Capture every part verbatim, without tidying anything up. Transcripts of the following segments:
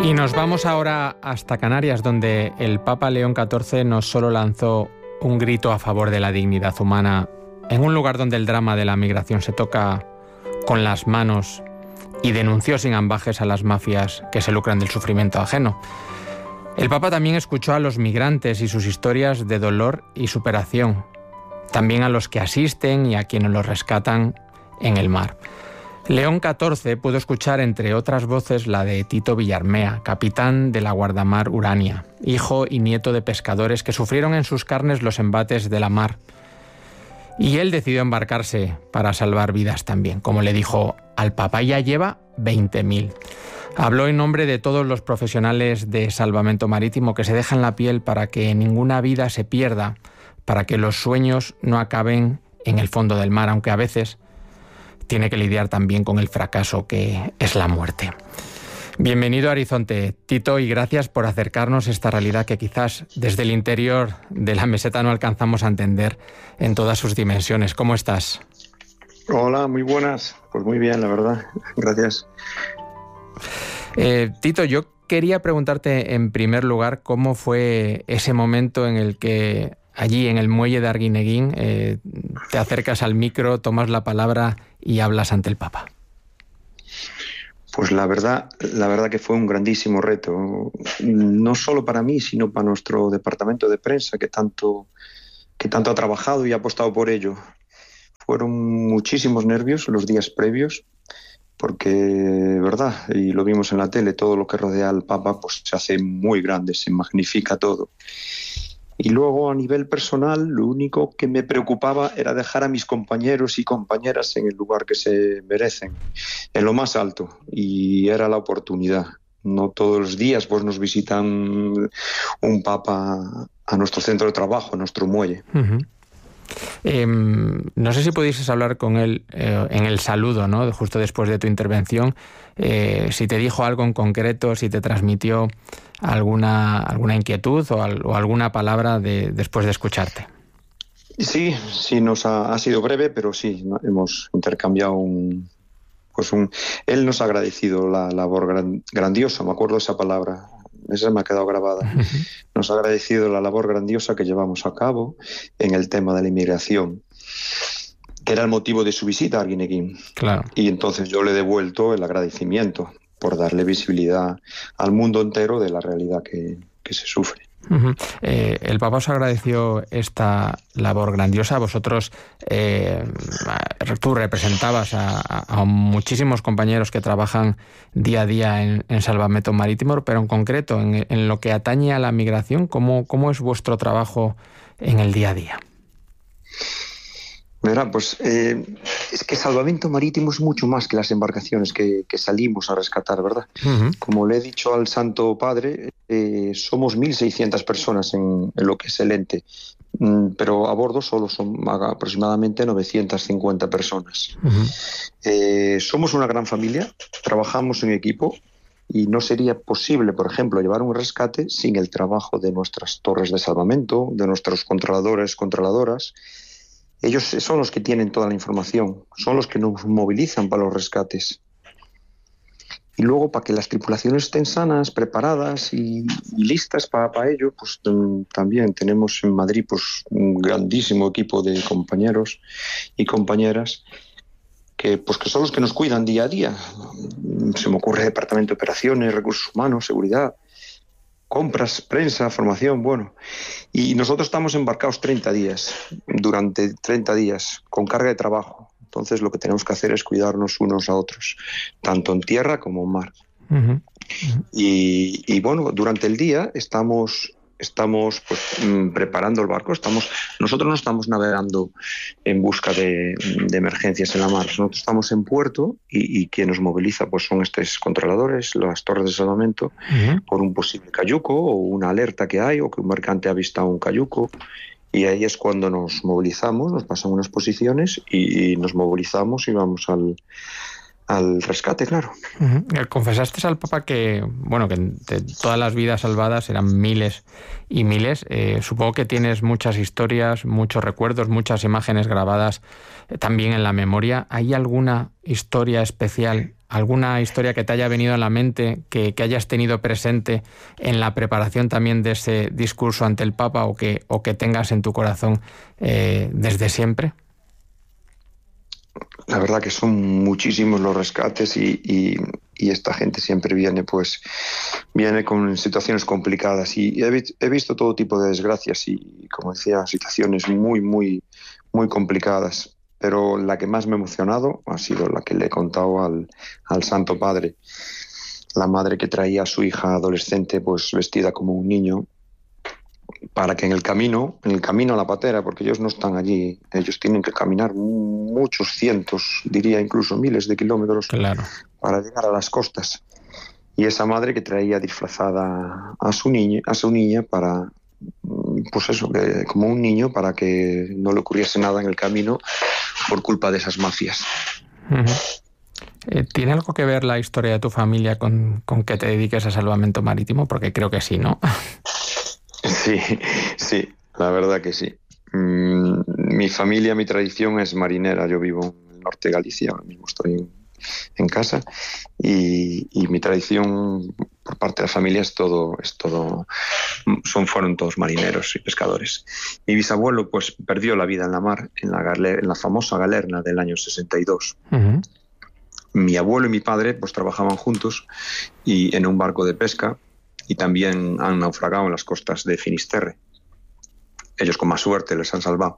Y nos vamos ahora hasta Canarias, donde el Papa León catorce no solo lanzó un grito a favor de la dignidad humana, en un lugar donde el drama de la migración se toca con las manos, y denunció sin ambages a las mafias que se lucran del sufrimiento ajeno. El Papa también escuchó a los migrantes y sus historias de dolor y superación, también a los que asisten y a quienes los rescatan en el mar. León catorce pudo escuchar, entre otras voces, la de Tito Villarmea, capitán de la guardamar Urania, hijo y nieto de pescadores que sufrieron en sus carnes los embates de la mar. Y él decidió embarcarse para salvar vidas también, como le dijo al Papa. Ya lleva veinte mil. Habló en nombre de todos los profesionales de salvamento marítimo que se dejan la piel para que ninguna vida se pierda, para que los sueños no acaben en el fondo del mar, aunque a veces tiene que lidiar también con el fracaso que es la muerte. Bienvenido a Horizonte, Tito, y gracias por acercarnos a esta realidad que quizás desde el interior de la meseta no alcanzamos a entender en todas sus dimensiones. ¿Cómo estás? Hola, muy buenas. Pues muy bien, la verdad. Gracias. Eh, Tito, yo quería preguntarte en primer lugar cómo fue ese momento en el que allí en el muelle de Arguineguín eh, te acercas al micro, tomas la palabra y hablas ante el Papa. Pues la verdad, la verdad que fue un grandísimo reto, no solo para mí, sino para nuestro departamento de prensa que tanto, que tanto ha trabajado y ha apostado por ello. Fueron muchísimos nervios los días previos, porque, verdad, y lo vimos en la tele, todo lo que rodea al Papa pues se hace muy grande, se magnifica todo. Y luego, a nivel personal, lo único que me preocupaba era dejar a mis compañeros y compañeras en el lugar que se merecen, en lo más alto, y era la oportunidad. No todos los días pues nos visitan un Papa a nuestro centro de trabajo, a nuestro muelle. Uh-huh. Eh, no sé si pudieses hablar con él eh, en el saludo, ¿no? Justo después de tu intervención, eh, si te dijo algo en concreto, si te transmitió alguna alguna inquietud o, al, o alguna palabra de, después de escucharte. Sí, sí, nos ha, ha sido breve, pero sí, ¿no? Hemos intercambiado un, pues un... Él nos ha agradecido la labor gran, grandiosa, me acuerdo de esa palabra. Esa me ha quedado grabada. Nos ha agradecido la labor grandiosa que llevamos a cabo en el tema de la inmigración, que era el motivo de su visita a Arguineguín. Claro. Y entonces yo le he devuelto el agradecimiento por darle visibilidad al mundo entero de la realidad que, que se sufre. Uh-huh. Eh, el Papa os agradeció esta labor grandiosa. Vosotros, eh, tú representabas a, a muchísimos compañeros que trabajan día a día en, en salvamento marítimo, pero en concreto, en, en lo que atañe a la migración, ¿cómo, cómo es vuestro trabajo en el día a día? Verá, pues eh, es que salvamento marítimo es mucho más que las embarcaciones que, que salimos a rescatar, ¿verdad? Uh-huh. Como le he dicho al Santo Padre, eh, somos mil seiscientas personas en, en lo que es el ente, mm, pero a bordo solo son aproximadamente novecientas cincuenta personas. Uh-huh. Eh, somos una gran familia, trabajamos en equipo y no sería posible, por ejemplo, llevar un rescate sin el trabajo de nuestras torres de salvamento, de nuestros controladores, controladoras. Ellos son los que tienen toda la información, son los que nos movilizan para los rescates. Y luego, para que las tripulaciones estén sanas, preparadas y, y listas para, para ello, pues um, también tenemos en Madrid pues, un grandísimo equipo de compañeros y compañeras que, pues, que son los que nos cuidan día a día. Se me ocurre departamento de operaciones, recursos humanos, seguridad, compras, prensa, formación, bueno. Y nosotros estamos embarcados treinta días, durante treinta días, con carga de trabajo. Entonces lo que tenemos que hacer es cuidarnos unos a otros, tanto en tierra como en mar. Uh-huh. Uh-huh. Y, y bueno, durante el día estamos... Estamos pues, preparando el barco. Estamos, nosotros no estamos navegando en busca de, de emergencias en la mar. Nosotros estamos en puerto y, y quien nos moviliza pues, son estos controladores, las torres de salvamento, uh-huh. por un posible cayuco o una alerta que hay o que un mercante ha avistado un cayuco. Y ahí es cuando nos movilizamos, nos pasan unas posiciones y, y nos movilizamos y vamos al, al rescate, claro. Uh-huh. Confesaste al Papa que, bueno, que de todas las vidas salvadas eran miles y miles. Eh, supongo que tienes muchas historias, muchos recuerdos, muchas imágenes grabadas eh, también en la memoria. ¿Hay alguna historia especial, alguna historia que te haya venido a la mente, que, que hayas tenido presente en la preparación también de ese discurso ante el Papa o que, o que tengas en tu corazón eh, desde siempre? La verdad que son muchísimos los rescates y, y, y esta gente siempre viene pues viene con situaciones complicadas y he, he visto todo tipo de desgracias y, como decía, situaciones muy, muy, muy complicadas. Pero la que más me ha emocionado ha sido la que le he contado al, al Santo Padre. La madre que traía a su hija adolescente pues vestida como un niño, para que en el camino, en el camino a la patera, porque ellos no están allí, ellos tienen que caminar muchos cientos, diría incluso miles de kilómetros, claro, para llegar a las costas. Y esa madre que traía disfrazada a su niña, a su niña para, pues eso, que, como un niño, para que no le ocurriese nada en el camino por culpa de esas mafias. Uh-huh. ¿Tiene algo que ver la historia de tu familia con, con que te dediques a salvamento marítimo? Porque creo que sí, ¿no? Sí, sí, la verdad que sí. Mm, mi familia, mi tradición es marinera. Yo vivo en el norte de Galicia, ahora mismo estoy en, en casa y, y mi tradición por parte de la familia es todo, es todo, son fueron todos marineros y pescadores. Mi bisabuelo pues perdió la vida en la mar, en la, galer, en la famosa galerna del año sesenta y dos. Uh-huh. Mi abuelo y mi padre pues trabajaban juntos y en un barco de pesca. Y también han naufragado en las costas de Finisterre. Ellos con más suerte les han salvado.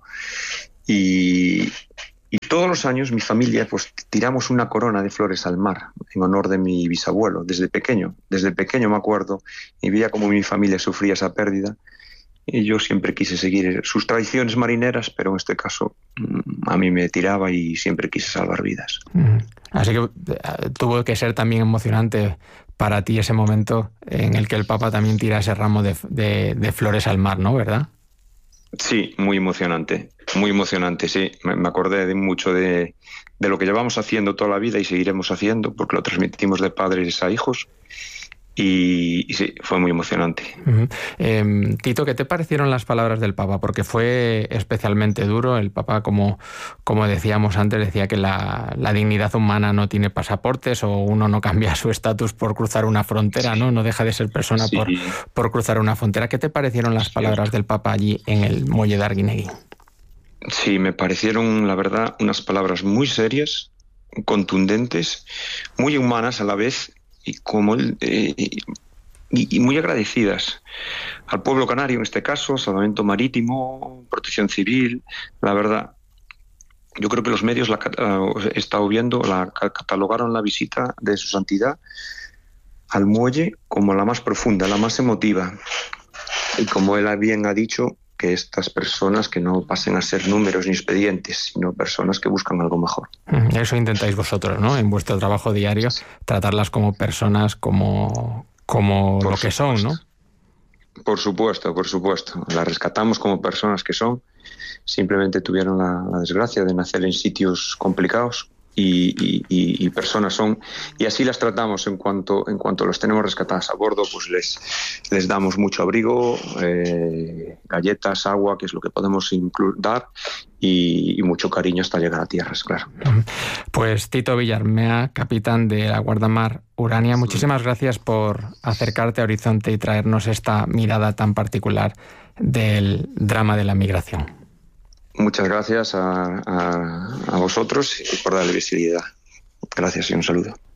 Y, y todos los años mi familia pues tiramos una corona de flores al mar en honor de mi bisabuelo, desde pequeño. Desde pequeño me acuerdo y veía cómo mi familia sufría esa pérdida. Y yo siempre quise seguir sus tradiciones marineras, pero en este caso a mí me tiraba y siempre quise salvar vidas. Mm. Así que tuvo que ser también emocionante para ti ese momento en el que el Papa también tira ese ramo de, de, de flores al mar, ¿no? ¿Verdad? Sí, muy emocionante, muy emocionante, sí. Me, me acordé de mucho de, de lo que llevamos haciendo toda la vida y seguiremos haciendo, porque lo transmitimos de padres a hijos. Y, y sí, fue muy emocionante. Uh-huh. Eh, Tito, ¿qué te parecieron las palabras del Papa? Porque fue especialmente duro. El Papa, como, como decíamos antes, decía que la, la dignidad humana no tiene pasaportes o uno no cambia su estatus por cruzar una frontera, ¿no? No deja de ser persona sí. por, por cruzar una frontera. ¿Qué te parecieron las palabras del Papa allí en el muelle de Arguineguín? Sí, me parecieron, la verdad, unas palabras muy serias, contundentes, muy humanas a la vez, y como él, eh, y, y muy agradecidas al pueblo canario en este caso, salvamento marítimo, protección civil. La verdad, yo creo que los medios la uh, he estado viendo, la catalogaron la visita de su santidad al muelle como la más profunda, la más emotiva, y como él bien ha dicho, que estas personas que no pasen a ser números ni expedientes, sino personas que buscan algo mejor. Eso intentáis vosotros, ¿no? En vuestro trabajo diario, tratarlas como personas, como, como lo que son, ¿no? Por supuesto, por supuesto. Las rescatamos como personas que son. Simplemente tuvieron la, la desgracia de nacer en sitios complicados y, y, y, y personas son. Y así las tratamos en cuanto en cuanto los tenemos rescatadas a bordo, pues les, les damos mucho abrigo, eh, galletas, agua, que es lo que podemos inclu- dar, y, y mucho cariño hasta llegar a tierras, claro. Pues Tito Villarmea, capitán de la Guardamar Urania, muchísimas gracias por acercarte a Horizonte y traernos esta mirada tan particular del drama de la migración. Muchas gracias a, a, a vosotros por darle visibilidad. Gracias y un saludo.